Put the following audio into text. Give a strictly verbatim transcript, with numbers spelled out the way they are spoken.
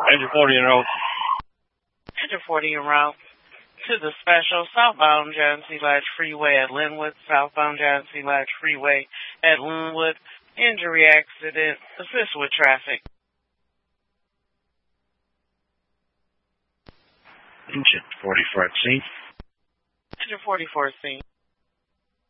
Engine forty en route. Engine forty en route to the special southbound John C. Lodge Freeway at Linwood, southbound John C. Lodge Freeway at Linwood. Injury accident. Assist with traffic. Engine forty-four at scene. Engine forty-four at scene.